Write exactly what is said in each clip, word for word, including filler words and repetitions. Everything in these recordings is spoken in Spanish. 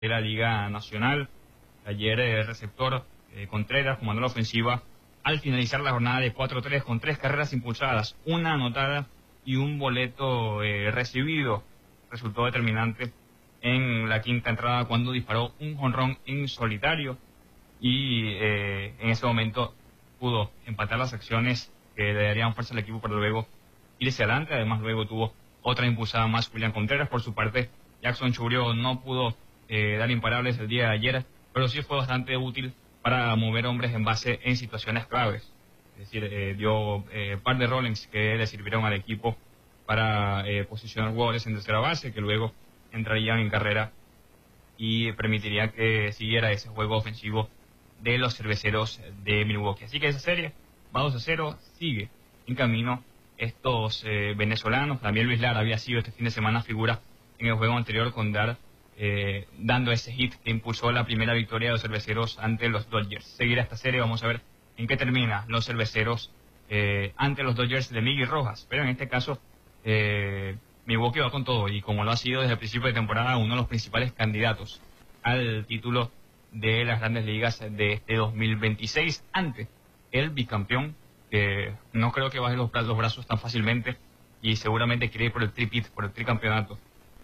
de la Liga Nacional. Ayer el receptor eh, Contreras comandó la ofensiva al finalizar la jornada de cuatro tres con tres carreras impulsadas, una anotada y un boleto eh, recibido. Resultó determinante en la quinta entrada cuando disparó un jonrón en solitario y eh, en ese momento pudo empatar las acciones que le darían fuerza al equipo para luego irse adelante. Además luego tuvo otra impulsada más Julián Contreras. Por su parte, Jackson Churio no pudo eh, dar imparables el día de ayer, pero sí fue bastante útil para mover hombres en base en situaciones claves. Es decir, eh, dio eh, par de rollings que le sirvieron al equipo para eh, posicionar jugadores en tercera base, que luego entrarían en carrera y permitirían que siguiera ese juego ofensivo de los cerveceros de Milwaukee. Así que esa serie va dos a cero, sigue en camino estos eh, venezolanos. También Luis Lara había sido este fin de semana figura en el juego anterior con dar eh, dando ese hit que impulsó la primera victoria de los cerveceros ante los Dodgers. Seguirá esta serie, vamos a ver en qué termina los cerveceros eh, ante los Dodgers de Miggy Rojas. Pero en este caso eh, Milwaukee va con todo y como lo ha sido desde el principio de temporada, uno de los principales candidatos al título de las grandes ligas de este dos mil veintiséis ante el bicampeón, que no creo que baje los, los brazos tan fácilmente y seguramente quiere ir por el tripit, por el tricampeonato,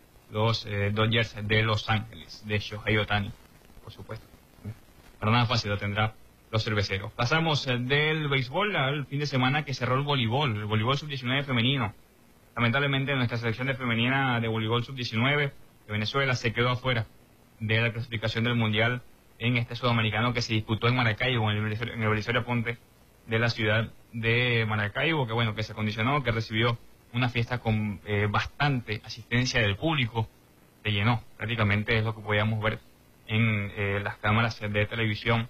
los eh, Dodgers de Los Ángeles, de Shohei Ohtani, por supuesto. Pero nada fácil lo tendrá los cerveceros. Pasamos eh, del béisbol al fin de semana que cerró el voleibol, el voleibol sub diecinueve femenino. Lamentablemente nuestra selección de femenina de voleibol sub diecinueve de Venezuela se quedó afuera de la clasificación del mundial en este sudamericano que se disputó en Maracaibo, en el, en el Belisario Aponte de la ciudad de Maracaibo, que bueno, que se acondicionó, que recibió una fiesta con eh, bastante asistencia del público, se llenó, prácticamente es lo que podíamos ver en eh, las cámaras de televisión.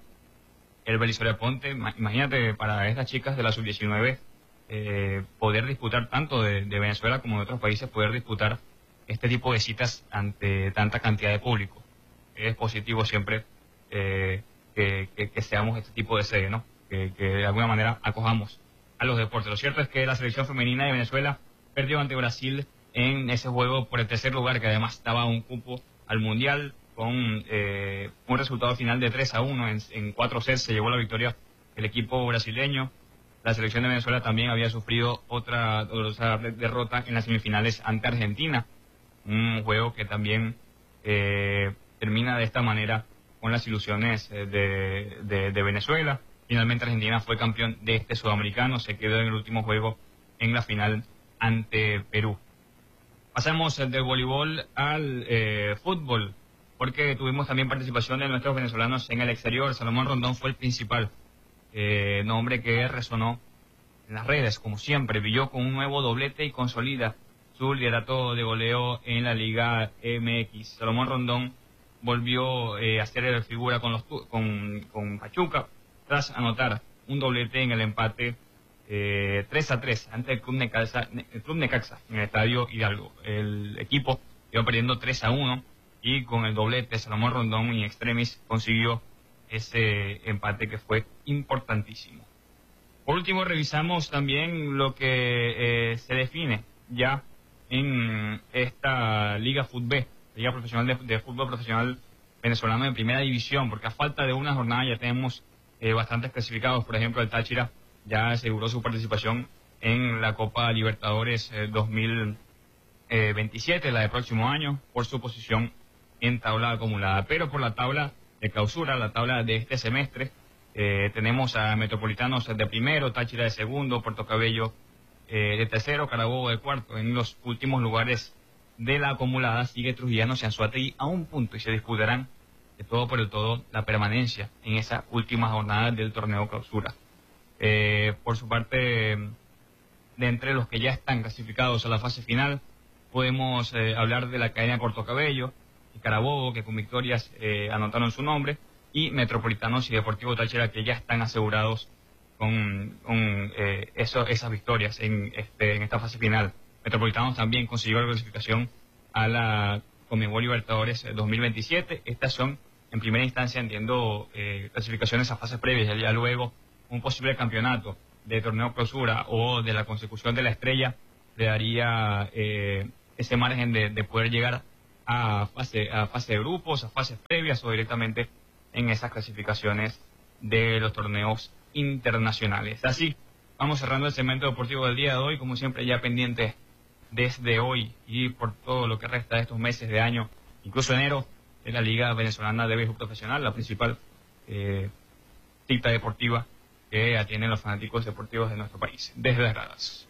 El Belisario Aponte, imagínate, para estas chicas de la sub diecinueve, eh, poder disputar tanto de, de Venezuela como de otros países, poder disputar este tipo de citas ante tanta cantidad de público. Es positivo siempre eh, que, que, que seamos este tipo de sede, ¿no? Que, que de alguna manera acojamos a los deportes. Lo cierto es que la selección femenina de Venezuela perdió ante Brasil en ese juego por el tercer lugar, que además daba un cupo al Mundial, con eh, un resultado final de tres a uno, en, en cuatro sets se llevó la victoria el equipo brasileño. La selección de Venezuela también había sufrido otra dolorosa derrota en las semifinales ante Argentina, un juego que también eh, termina de esta manera con las ilusiones de, de, de Venezuela. Finalmente Argentina fue campeón de este sudamericano, se quedó en el último juego en la final ante Perú. Pasamos del voleibol al eh, fútbol, porque tuvimos también participación de nuestros venezolanos en el exterior. Salomón Rondón fue el principal eh, nombre que resonó en las redes, como siempre, brilló con un nuevo doblete y consolida su liderato de goleo en la Liga M X. Salomón Rondón volvió eh, a hacer figura con, los, con, con Pachuca, tras anotar un doblete en el empate eh, tres a tres ante el Club Necaxa, el Club Necaxa en el Estadio Hidalgo. El equipo iba perdiendo tres a uno y con el doblete Salomón Rondón in extremis consiguió ese empate que fue importantísimo. Por último, revisamos también lo que eh, se define ya en esta Liga Fútbol, Liga Profesional de, de Fútbol Profesional Venezolano en Primera División, porque a falta de una jornada ya tenemos eh, bastantes clasificados. Por ejemplo, el Táchira ya aseguró su participación en la Copa Libertadores eh, dos mil veintisiete, la del próximo año, por su posición en tabla acumulada. Pero por la tabla de clausura, la tabla de este semestre, eh, tenemos a Metropolitanos de primero, Táchira de segundo, Puerto Cabello eh, de tercero, Carabobo de cuarto. En los últimos lugares de la acumulada sigue Trujillanos y Anzoátegui a un punto y se disputarán de todo por el todo la permanencia en esa última jornada del torneo clausura. Eh, por su parte, de entre los que ya están clasificados a la fase final, podemos eh, hablar de la cadena Puerto Cabello y Carabobo, que con victorias eh, anotaron su nombre, y Metropolitanos y Deportivo Táchira, que ya están asegurados con, con eh, eso, esas victorias en, este, en esta fase final. Metropolitanos también consiguió la clasificación a la Conmebol Libertadores dos mil veintisiete. Estas son, en primera instancia, entiendo, eh, clasificaciones a fases previas, y ya luego un posible campeonato de torneo clausura o de la consecución de la estrella le daría eh, ese margen de, de poder llegar a fase, a fase de grupos, a fases previas o directamente en esas clasificaciones de los torneos internacionales. Así, vamos cerrando el segmento deportivo del día de hoy, como siempre ya pendiente desde hoy y por todo lo que resta de estos meses de año, incluso enero, de la Liga Venezolana de Béisbol Profesional, la principal eh, cita deportiva que atienden los fanáticos deportivos de nuestro país, desde las gradas.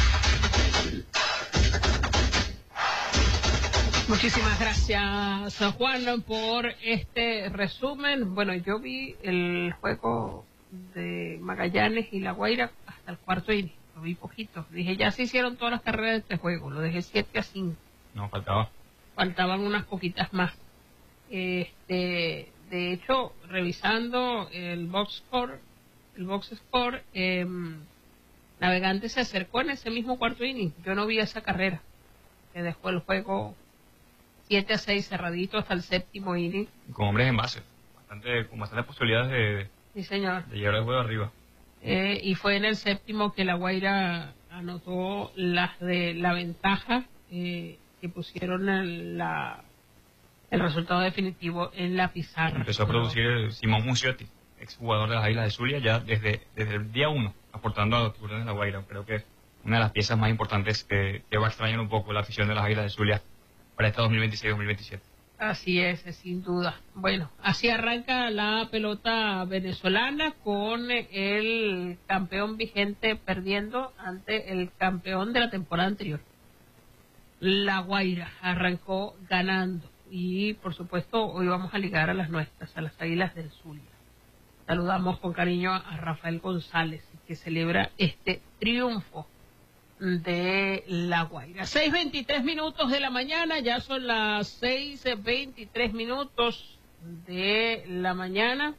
Muchísimas gracias, Juan, por este resumen. Bueno, yo vi el juego de Magallanes y La Guaira hasta el cuarto inning, lo vi poquito. Dije, ya se hicieron todas las carreras de este juego, lo dejé siete a cinco. No, faltaba. Faltaban unas poquitas más. Este, de hecho, revisando el box score, el box score, eh, Navegante se acercó en ese mismo cuarto inning. Yo no vi esa carrera, que dejó el juego siete a seis cerradito hasta el séptimo inning. Con hombres en base, bastante, con bastantes posibilidades de, sí, señor. de llevar el juego arriba. Eh, y fue en el séptimo que La Guaira anotó las de la ventaja eh, que pusieron en la, el resultado definitivo en la pizarra. Empezó a producir el Simón Munciotti, exjugador de las Águilas del Zulia, ya desde, desde el día uno, aportando a los tiburones de La Guaira. Creo que una de las piezas más importantes que, que va a extrañar un poco la afición de las Águilas del Zulia para este dos mil veintiséis dos mil veintisiete. Así es, sin duda. Bueno, así arranca la pelota venezolana con el campeón vigente perdiendo ante el campeón de la temporada anterior. La Guaira arrancó ganando y por supuesto hoy vamos a ligar a las nuestras, a las Águilas del Zulia. Saludamos con cariño a Rafael González que celebra este triunfo de La Guaira. seis veintitrés minutos de la mañana, ya son las seis veintitrés minutos de la mañana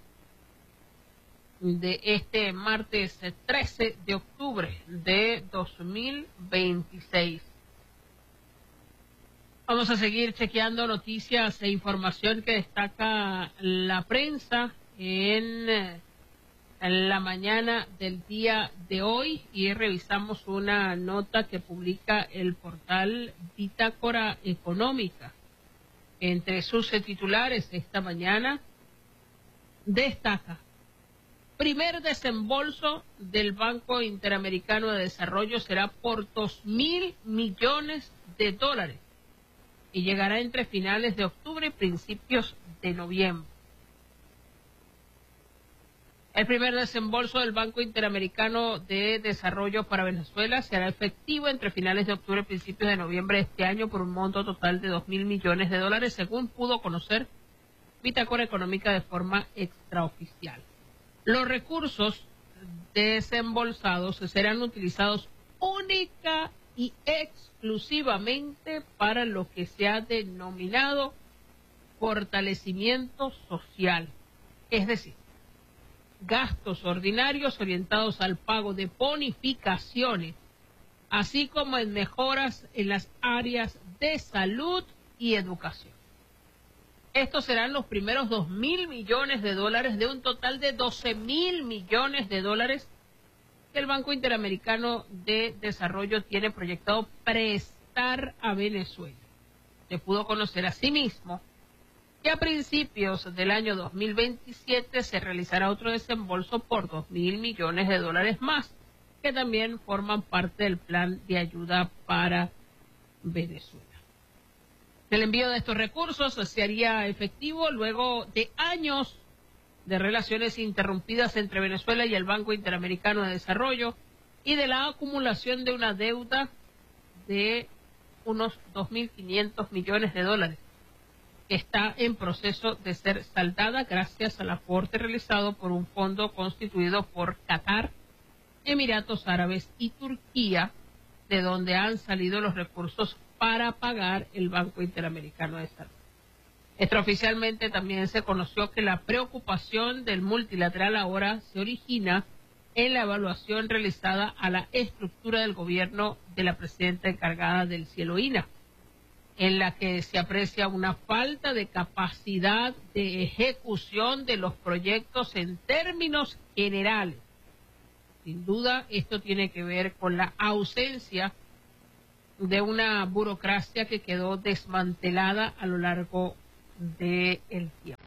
de este martes trece de octubre de dos mil veintiséis. Vamos a seguir chequeando noticias e información que destaca la prensa en en la mañana del día de hoy y revisamos una nota que publica el portal Bitácora Económica. Entre sus titulares esta mañana destaca: primer desembolso del Banco Interamericano de Desarrollo será por dos mil millones de dólares y llegará entre finales de octubre y principios de noviembre. El primer desembolso del Banco Interamericano de Desarrollo para Venezuela será efectivo entre finales de octubre y principios de noviembre de este año por un monto total de dos mil millones de dólares, según pudo conocer Bitácora Económica de forma extraoficial. Los recursos desembolsados serán utilizados única y exclusivamente para lo que se ha denominado fortalecimiento social, es decir, gastos ordinarios orientados al pago de bonificaciones, así como en mejoras en las áreas de salud y educación. Estos serán los primeros dos mil millones de dólares de un total de doce mil millones de dólares que el Banco Interamericano de Desarrollo tiene proyectado prestar a Venezuela. Se pudo conocer asimismo que a principios del año dos mil veintisiete se realizará otro desembolso por dos mil millones de dólares más, que también forman parte del plan de ayuda para Venezuela. El envío de estos recursos se haría efectivo luego de años de relaciones interrumpidas entre Venezuela y el Banco Interamericano de Desarrollo y de la acumulación de una deuda de unos dos mil quinientos millones de dólares. Está en proceso de ser saldada gracias al aporte realizado por un fondo constituido por Qatar, Emiratos Árabes y Turquía, de donde han salido los recursos para pagar el Banco Interamericano de Desarrollo. Extraoficialmente también se conoció que la preocupación del multilateral ahora se origina en la evaluación realizada a la estructura del gobierno de la presidenta encargada del Cielo I N A, en la que se aprecia una falta de capacidad de ejecución de los proyectos en términos generales. Sin duda, esto tiene que ver con la ausencia de una burocracia que quedó desmantelada a lo largo del tiempo.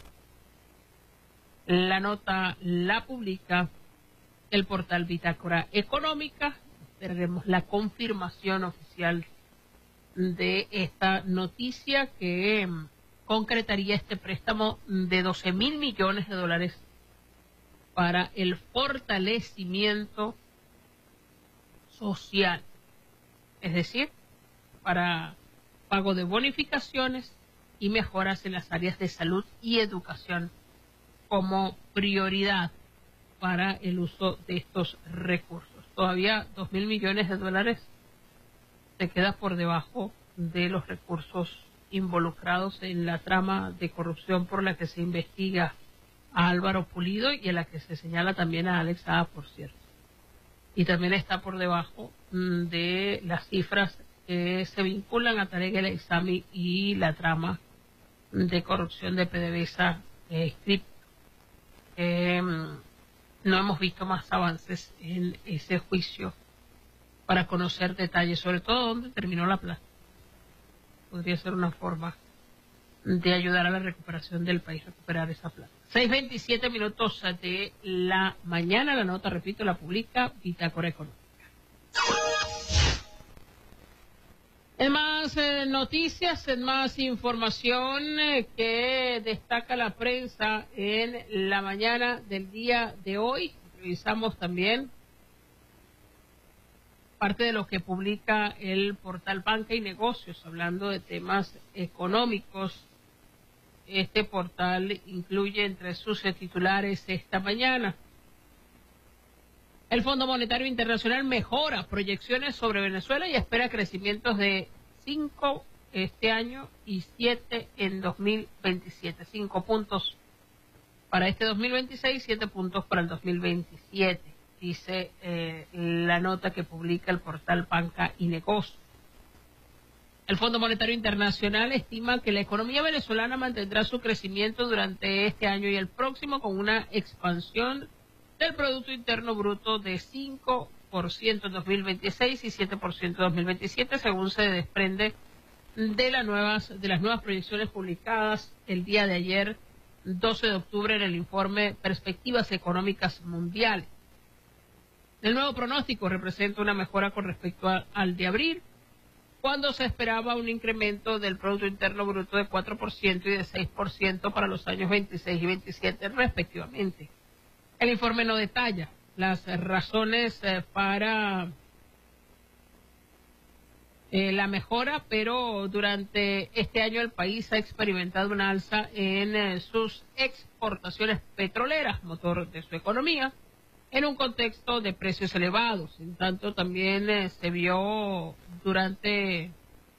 La nota la publica el portal Bitácora Económica. Tendremos la confirmación oficial de esta noticia que eh, concretaría este préstamo de doce mil millones de dólares para el fortalecimiento social, es decir, para pago de bonificaciones y mejoras en las áreas de salud y educación como prioridad para el uso de estos recursos. Todavía dos mil millones de dólares se queda por debajo de los recursos involucrados en la trama de corrupción por la que se investiga a Álvaro Pulido y en la que se señala también a Alex Saab, por cierto. Y también está por debajo mm, de las cifras que se vinculan a Tarek El Aissami y la trama de corrupción de PDVSA eh, Script. Eh, no hemos visto más avances en ese juicio para conocer detalles, sobre todo dónde terminó la plata. Podría ser una forma de ayudar a la recuperación del país, recuperar esa plata. seis veintisiete minutos de la mañana, la nota, repito, la publica Bitácora Económica. En más eh, noticias, en más información eh, que destaca la prensa en la mañana del día de hoy, revisamos también parte de lo que publica el portal Banca y Negocios, hablando de temas económicos. Este portal incluye entre sus titulares esta mañana: el Fondo Monetario Internacional mejora proyecciones sobre Venezuela y espera crecimientos de cinco este año y siete en dos mil veintisiete. cinco puntos para este dos mil veintiséis, siete puntos para el dos mil veintisiete, dice eh, la nota que publica el portal Banca y Negocios. El Fondo Monetario Internacional estima que la economía venezolana mantendrá su crecimiento durante este año y el próximo, con una expansión del Producto Interno Bruto de cinco por ciento en dos mil veintiséis y siete por ciento en dos mil veintisiete, según se desprende de las nuevas, de las nuevas proyecciones publicadas el día de ayer, doce de octubre, en el informe Perspectivas Económicas Mundiales. El nuevo pronóstico representa una mejora con respecto a, al de abril, cuando se esperaba un incremento del Producto Interno Bruto de cuatro por ciento y de seis por ciento para los años veintiséis y veintisiete, respectivamente. El informe no detalla las razones eh, para eh, la mejora, pero durante este año el país ha experimentado una alza en eh, sus exportaciones petroleras, motor de su economía, en un contexto de precios elevados. En tanto, también eh, se vio durante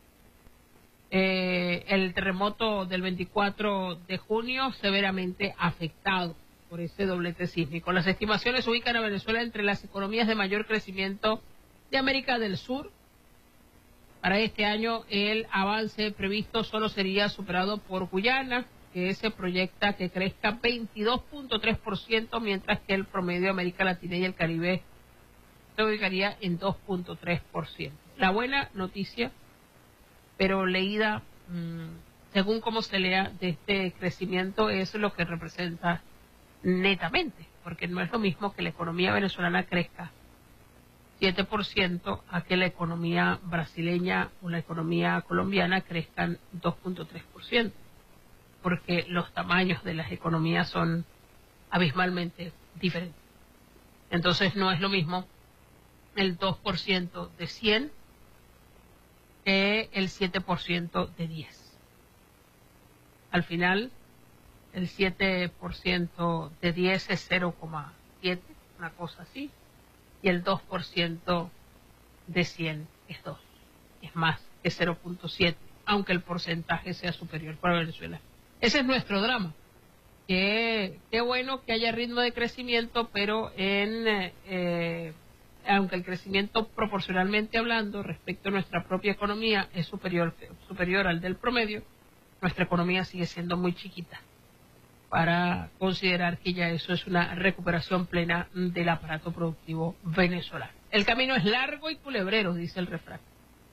eh, el terremoto del veinticuatro de junio severamente afectado por ese doblete sísmico. Las estimaciones ubican a Venezuela entre las economías de mayor crecimiento de América del Sur. Para este año el avance previsto solo sería superado por Guyana, que se proyecta que crezca veintidós punto tres por ciento, mientras que el promedio de América Latina y el Caribe se ubicaría en dos punto tres por ciento. La buena noticia, pero leída mmm, según cómo se lea, de este crecimiento, es lo que representa netamente, porque no es lo mismo que la economía venezolana crezca siete por ciento a que la economía brasileña o la economía colombiana crezcan dos punto tres por ciento, porque los tamaños de las economías son abismalmente diferentes. Entonces no es lo mismo el dos por ciento de cien que el siete por ciento de diez. Al final, el siete por ciento de diez es cero coma siete, una cosa así, y el dos por ciento de cien es dos, es más que cero punto siete, aunque el porcentaje sea superior para Venezuela. Ese es nuestro drama. Qué, qué bueno que haya ritmo de crecimiento, pero en eh, aunque el crecimiento proporcionalmente hablando respecto a nuestra propia economía es superior, superior al del promedio, nuestra economía sigue siendo muy chiquita para considerar que ya eso es una recuperación plena del aparato productivo venezolano. El camino es largo y culebrero, dice el refrán.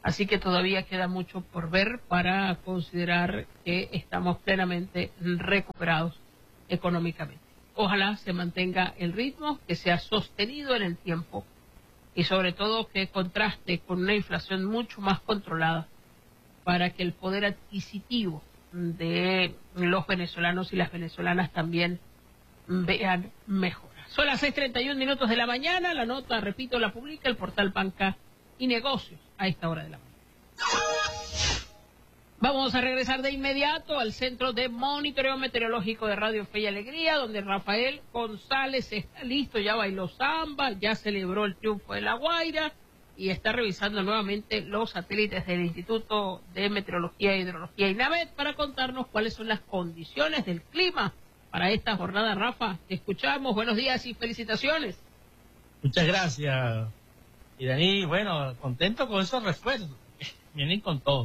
Así que todavía queda mucho por ver para considerar que estamos plenamente recuperados económicamente. Ojalá se mantenga el ritmo, que sea sostenido en el tiempo y sobre todo que contraste con una inflación mucho más controlada para que el poder adquisitivo de los venezolanos y las venezolanas también vean mejora. Son las seis treinta y un minutos de la mañana, la nota, repito, la publica el portal Banca y Negocios a esta hora de la mañana. Vamos a regresar de inmediato al Centro de Monitoreo Meteorológico de Radio Fe y Alegría, donde Rafael González está listo, ya bailó samba, ya celebró el triunfo de La Guaira y está revisando nuevamente los satélites del Instituto de Meteorología e Hidrología INAMED para contarnos cuáles son las condiciones del clima para esta jornada. Rafa, te escuchamos, buenos días y felicitaciones. Muchas gracias, Iraní. Bueno, contento con esos refuerzos, vienen con todo.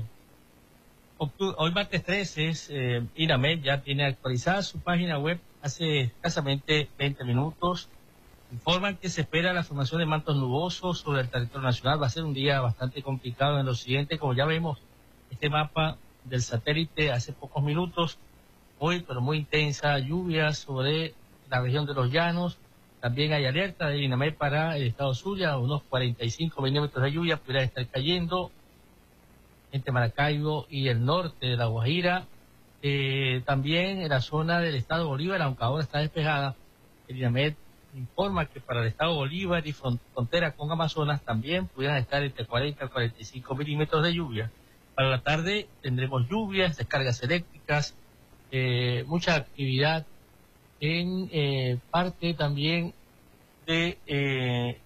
Hoy martes trece es eh, INAMED ya tiene actualizada su página web hace escasamente veinte minutos. Informan que se espera la formación de mantos nubosos sobre el territorio nacional. Va a ser un día bastante complicado en lo siguiente, como ya vemos este mapa del satélite hace pocos minutos. Hoy, pero muy intensa, lluvia sobre la región de los llanos. También hay alerta de INAMED para el estado Zulia, unos cuarenta y cinco milímetros de lluvia pudieran estar cayendo entre Maracaibo y el norte de La Guajira. Eh, también en la zona del estado Bolívar, aunque ahora está despejada, el INAMED informa que para el estado Bolívar y frontera con Amazonas también pudieran estar entre cuarenta y cuarenta y cinco milímetros de lluvia. Para la tarde tendremos lluvias, descargas eléctricas, eh, mucha actividad en eh, parte también de eh,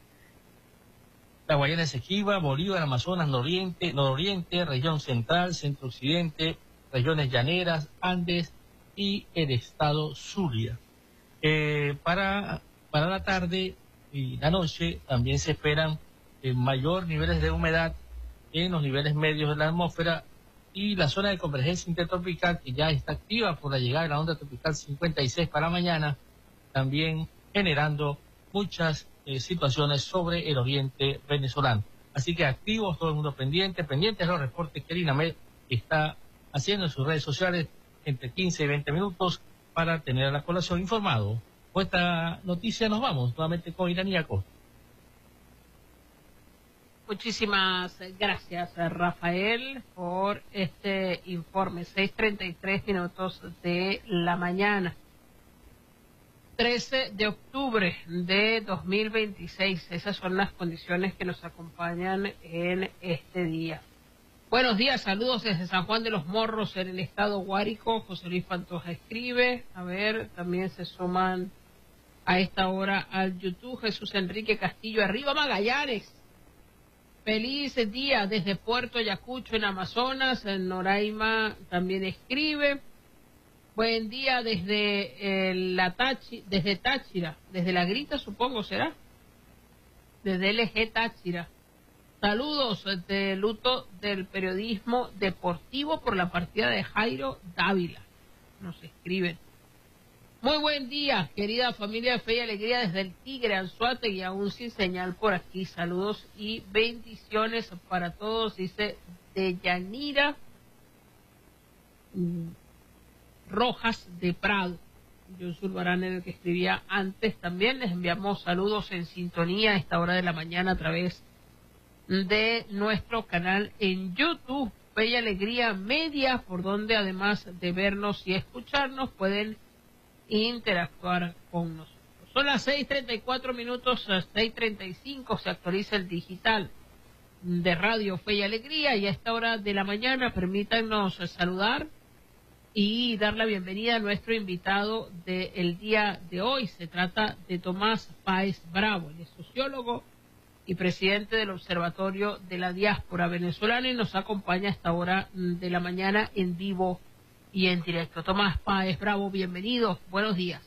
la Guayana Esequiba, Bolívar, Amazonas, nororiente, nororiente, región central, centro occidente, regiones llaneras, Andes y el estado Zulia. Eh, para, para la tarde y la noche también se esperan eh, mayor niveles de humedad en los niveles medios de la atmósfera y la zona de convergencia intertropical, que ya está activa por la llegada de la onda tropical cincuenta y seis para mañana, también generando muchas eh, situaciones sobre el oriente venezolano. Así que activos, todo el mundo pendiente, pendientes de los reportes que el INAMED está haciendo en sus redes sociales entre quince y veinte minutos para tener a la población informado. Con esta noticia nos vamos nuevamente con Iraní Acosta. Muchísimas gracias, Rafael, por este informe. seis treinta y tres minutos de la mañana. trece de octubre de dos mil veintiséis. Esas son las condiciones que nos acompañan en este día. Buenos días, saludos desde San Juan de los Morros, en el estado Guárico. José Luis Pantoja escribe. A ver, también se suman a esta hora al YouTube Jesús Enrique Castillo. Arriba Magallanes. Feliz día desde Puerto Ayacucho en Amazonas. En Noraima también escribe. Buen día desde eh, la Tachi, desde Táchira, desde La Grita supongo será. Desde L G Táchira. Saludos de luto del periodismo deportivo por la partida de Jairo Dávila. Nos escriben. Muy buen día, querida familia de Fe y Alegría desde el Tigre, Anzoátegui, aún sin señal por aquí. Saludos y bendiciones para todos, dice Deyanira Rojas de Prado. Yo Zulbarán era el que escribía antes también. Les enviamos saludos en sintonía a esta hora de la mañana a través de nuestro canal en YouTube, Fe y Alegría Media, por donde además de vernos y escucharnos pueden interactuar con nosotros. Son las seis treinta y cuatro minutos, seis treinta y cinco, se actualiza el digital de Radio Fe y Alegría y a esta hora de la mañana permítanos saludar y dar la bienvenida a nuestro invitado del día de hoy. Se trata de Tomás Páez Bravo, él es sociólogo y presidente del Observatorio de la Diáspora Venezolana y nos acompaña a esta hora de la mañana en vivo y en directo. Tomás Páez Bravo, bienvenido, buenos días.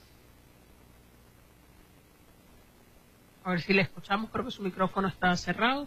A ver si le escuchamos, creo que su micrófono está cerrado.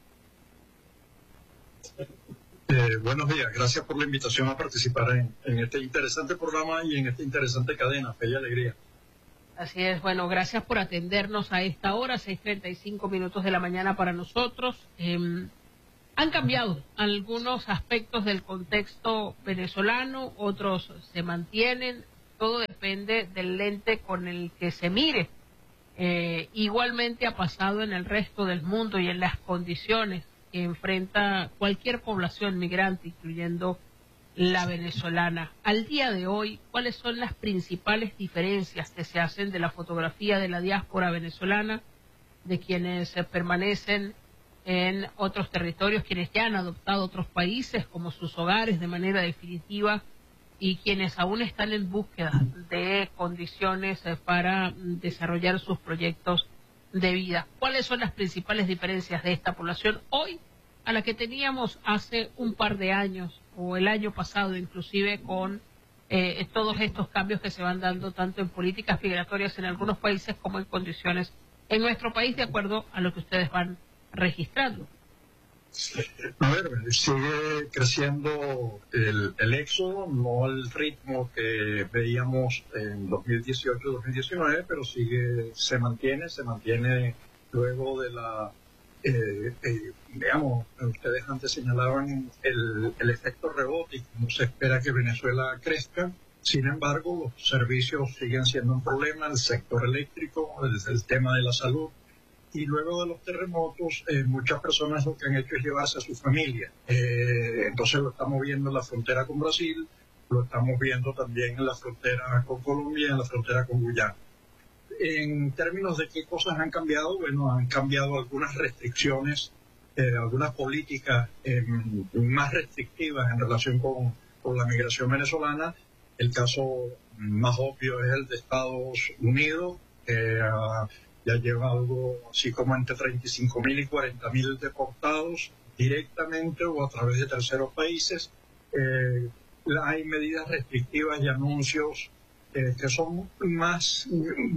Eh, buenos días, gracias por la invitación a participar en, en este interesante programa y en esta interesante cadena, Fe y Alegría. Así es, bueno, gracias por atendernos a esta hora, seis treinta y cinco minutos de la mañana para nosotros. Eh, Han cambiado algunos aspectos del contexto venezolano, otros se mantienen, todo depende del lente con el que se mire. Eh, igualmente ha pasado en el resto del mundo y en las condiciones que enfrenta cualquier población migrante, incluyendo la venezolana. Al día de hoy, ¿cuáles son las principales diferencias que se hacen de la fotografía de la diáspora venezolana, de quienes eh, permanecen en otros territorios, quienes ya han adoptado otros países como sus hogares de manera definitiva y quienes aún están en búsqueda de condiciones eh, para desarrollar sus proyectos de vida? ¿Cuáles son las principales diferencias de esta población hoy a la que teníamos hace un par de años o el año pasado, inclusive con eh, todos estos cambios que se van dando tanto en políticas migratorias en algunos países como en condiciones en nuestro país, de acuerdo a lo que ustedes van registrando? A ver, sigue creciendo el, el éxodo, no al ritmo que veíamos en dos mil dieciocho dos mil diecinueve, pero sigue, se mantiene, se mantiene luego de la, eh, eh, digamos, ustedes antes señalaban el, el efecto rebote, no se espera que Venezuela crezca. Sin embargo, los servicios siguen siendo un problema, el sector eléctrico, el, el tema de la salud. Y luego de los terremotos, eh, muchas personas lo que han hecho es llevarse a su familia. Eh, entonces lo estamos viendo en la frontera con Brasil, lo estamos viendo también en la frontera con Colombia y en la frontera con Guyana. En términos de qué cosas han cambiado, bueno, han cambiado algunas restricciones, eh, algunas políticas eh, más restrictivas en relación con, con la migración venezolana. El caso más obvio es el de Estados Unidos, que uh, ya lleva algo así como entre treinta y cinco mil y cuarenta mil deportados directamente o a través de terceros países. Eh, hay medidas restrictivas y anuncios eh, que son más,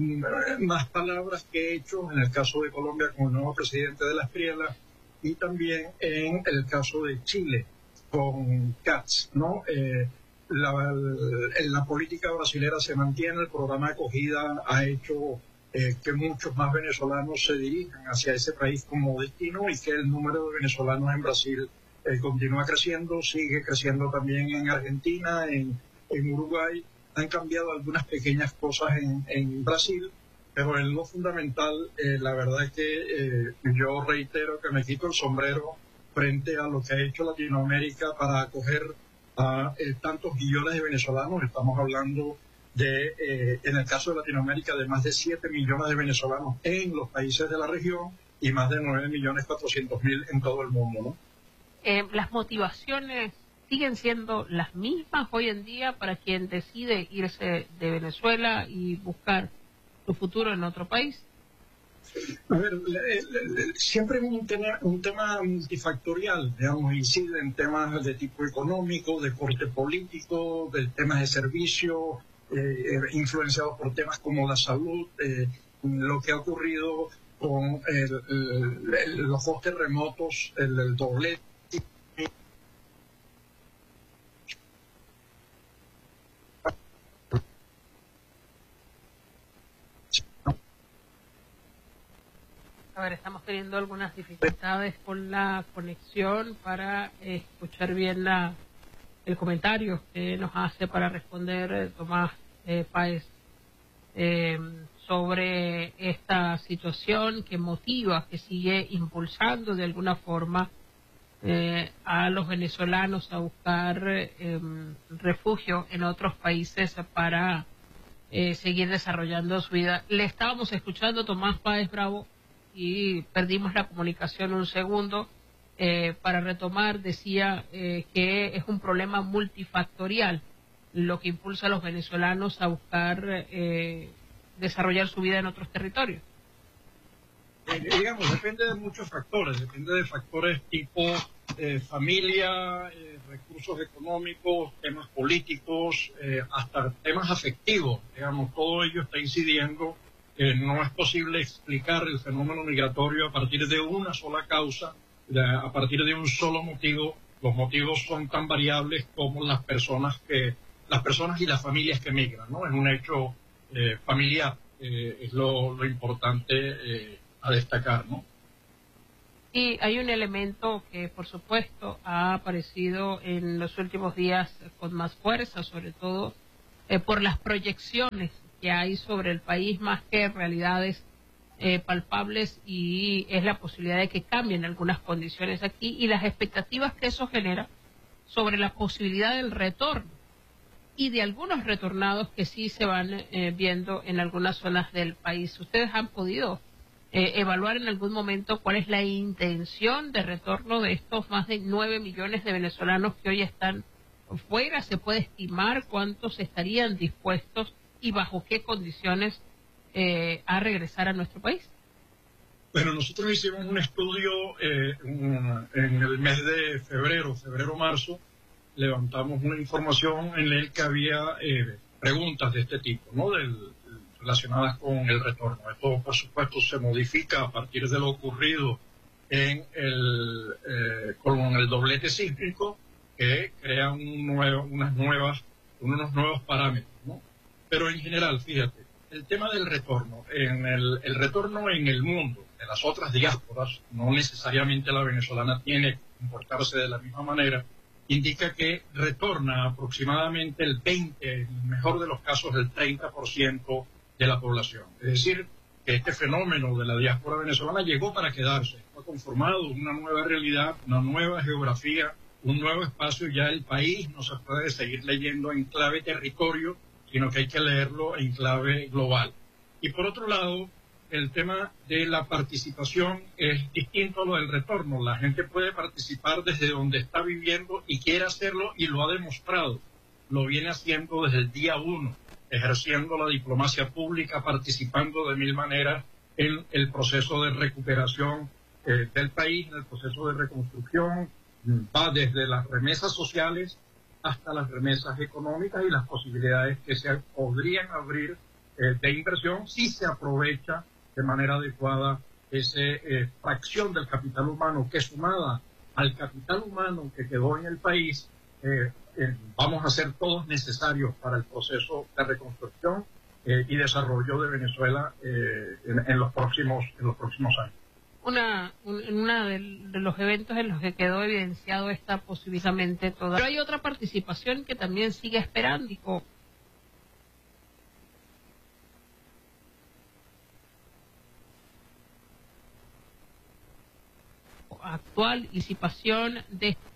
más palabras que hechos, en el caso de Colombia con el nuevo presidente de la Espriella y también en el caso de Chile con Katz, ¿no? Eh, La, la política brasilera se mantiene, el programa de acogida ha hecho eh, que muchos más venezolanos se dirijan hacia ese país como destino y que el número de venezolanos en Brasil eh, continúa creciendo, sigue creciendo también en Argentina, en, en Uruguay. Han cambiado algunas pequeñas cosas en, en Brasil, pero en lo fundamental, eh, la verdad es que eh, yo reitero que me quito el sombrero frente a lo que ha hecho Latinoamérica para acoger a eh, tantos millones de venezolanos. Estamos hablando de, eh, en el caso de Latinoamérica, de más de siete millones de venezolanos en los países de la región y más de nueve millones cuatrocientos mil en todo el mundo, ¿no? Eh, las motivaciones siguen siendo las mismas hoy en día para quien decide irse de Venezuela y buscar su futuro en otro país. A ver, le, le, le, siempre es un tema, un tema multifactorial, digamos, incide en temas de tipo económico, de corte político, de temas de servicio, eh, influenciados por temas como la salud, eh, lo que ha ocurrido con el, el, el, los dos terremotos, el, el doblete. A ver, estamos teniendo algunas dificultades con la conexión para escuchar bien la, el comentario que nos hace para responder eh, Tomás eh, Páez eh, sobre esta situación que motiva, que sigue impulsando de alguna forma eh, a los venezolanos a buscar eh, refugio en otros países para eh, seguir desarrollando su vida. Le estábamos escuchando, Tomás Páez Bravo, y perdimos la comunicación un segundo. Eh, para retomar, decía eh, que es un problema multifactorial lo que impulsa a los venezolanos a buscar eh, desarrollar su vida en otros territorios. Eh, digamos, depende de muchos factores, depende de factores tipo eh, familia, eh, recursos económicos, temas políticos, eh, hasta temas afectivos, digamos, todo ello está incidiendo. Eh, no es posible explicar el fenómeno migratorio a partir de una sola causa, de, a partir de un solo motivo. Los motivos son tan variables como las personas que las personas y las familias que migran, ¿no? Es un hecho eh, familiar, eh, es lo, lo importante eh, a destacar, ¿no? Y hay un elemento que, por supuesto, ha aparecido en los últimos días con más fuerza, sobre todo eh, por las proyecciones que hay sobre el país, más que realidades eh, palpables, y es la posibilidad de que cambien algunas condiciones aquí y las expectativas que eso genera sobre la posibilidad del retorno y de algunos retornados que sí se van eh, viendo en algunas zonas del país. ¿Ustedes han podido eh, evaluar en algún momento cuál es la intención de retorno de estos más de nueve millones de venezolanos que hoy están fuera? ¿Se puede estimar cuántos estarían dispuestos y bajo qué condiciones eh, a regresar a nuestro país? Bueno, nosotros hicimos un estudio eh, en el mes de febrero, febrero-marzo, levantamos una información en la que había eh, preguntas de este tipo, ¿no? Del, relacionadas con el retorno. Esto, por supuesto, se modifica a partir de lo ocurrido en el, eh, con el doblete sísmico, que crea un nuevo, unas nuevas, unos nuevos parámetros, ¿no? Pero en general, fíjate, el tema del retorno, en el, el retorno en el mundo de las otras diásporas, no necesariamente la venezolana tiene que comportarse de la misma manera, indica que retorna aproximadamente el veinte, en el mejor de los casos el treinta por ciento de la población. Es decir, que este fenómeno de la diáspora venezolana llegó para quedarse, ha conformado una nueva realidad, una nueva geografía, un nuevo espacio. Ya el país no se puede seguir leyendo en clave territorio, sino que hay que leerlo en clave global. Y por otro lado, el tema de la participación es distinto a lo del retorno. La gente puede participar desde donde está viviendo y quiere hacerlo, y lo ha demostrado. Lo viene haciendo desde el día uno, ejerciendo la diplomacia pública, participando de mil maneras en el proceso de recuperación eh, del país, en el proceso de reconstrucción. Va desde las remesas sociales hasta las remesas económicas y las posibilidades que se podrían abrir eh, de inversión si se aprovecha de manera adecuada esa eh, fracción del capital humano, que sumada al capital humano que quedó en el país, eh, eh, vamos a ser todos necesarios para el proceso de reconstrucción eh, y desarrollo de Venezuela eh, en, en los próximos en los próximos años. Una, un, en uno de, de los eventos en los que quedó evidenciado esta posiblemente toda. Pero hay otra participación que también sigue esperando. Actual participación de